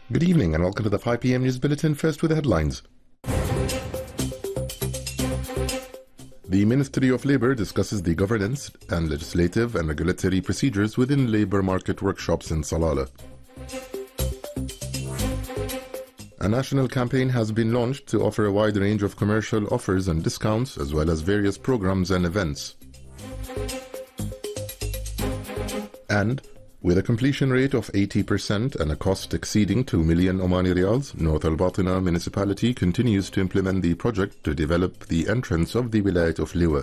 Good evening and welcome to the 5 p.m. News Bulletin. First with the headlines. The Ministry of Labour discusses the governance and legislative and regulatory procedures within labour market workshops in Salalah. A national campaign has been launched to offer a wide range of commercial offers and discounts, as well as various programs and events. And with a completion rate of 80% and a cost exceeding 2 million Omani Riyals, North Al Batina municipality continues to implement the project to develop the entrance of the Wilayat of Liwa.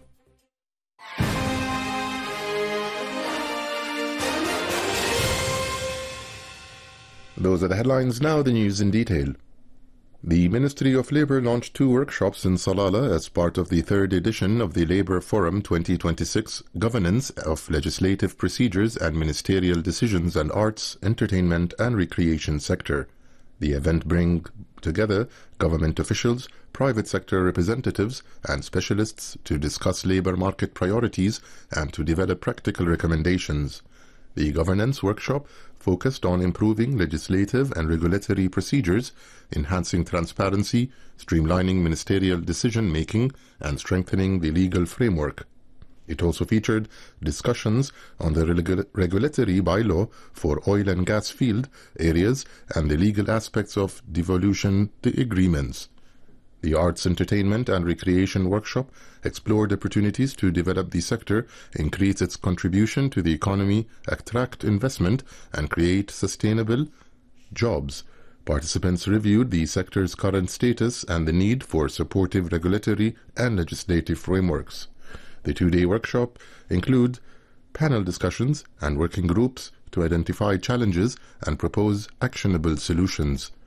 Those are the headlines. Now the news in detail. The Ministry of Labour launched 2 workshops in Salalah as part of the 3rd edition of the Labour Forum 2026, Governance of Legislative Procedures and Ministerial Decisions and Arts, Entertainment and Recreation Sector. The event brings together government officials, private sector representatives and specialists to discuss labour market priorities and to develop practical recommendations. The governance workshop focused on improving legislative and regulatory procedures, enhancing transparency, streamlining ministerial decision-making, and strengthening the legal framework. It also featured discussions on the regulatory bylaw for oil and gas field areas and the legal aspects of devolution agreements. The Arts, Entertainment and Recreation Workshop explored opportunities to develop the sector, increase its contribution to the economy, attract investment, and create sustainable jobs. Participants reviewed the sector's current status and the need for supportive regulatory and legislative frameworks. The 2-day workshop include panel discussions and working groups to identify challenges and propose actionable solutions.